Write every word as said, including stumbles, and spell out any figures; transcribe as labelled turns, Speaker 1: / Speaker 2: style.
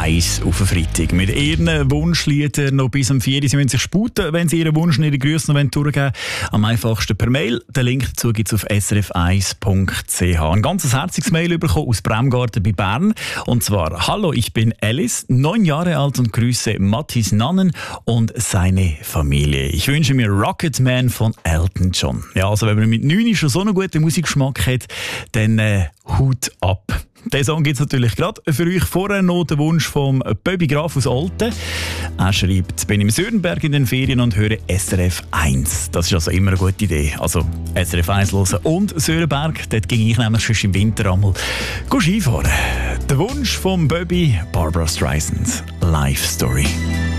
Speaker 1: eins auf den Freitag. Mit ihren Wunschliedern noch bis am vier Uhr. Sie müssen sich sputen, wenn Sie Ihren Wunsch und Ihre Grüße noch durchgeben wollen. Am einfachsten per Mail. Den Link dazu gibt es auf s r f eins punkt c h. Ein ganz herziges Mail bekommen aus Bremgarten bei Bern. Und zwar: Hallo, ich bin Alice, neun Jahre alt und grüße Mathis Nannen und seine Familie. Ich wünsche mir Rocketman von Elton John. Ja, also wenn man mit neun schon so einen guten Musikgeschmack hat, dann äh, Hut ab. Den Song gibt es natürlich gerade für euch. Vorher noch den Wunsch vom Böbi Graf aus Olten. Er schreibt: bin im Sörenberg in den Ferien und höre S R F eins. Das ist also immer eine gute Idee. Also S R F eins hören und Sörenberg. Dort ging ich nämlich schon im Winter einmal Skifahren. Der Wunsch vom Böbi: Barbra Streisand, Life Story.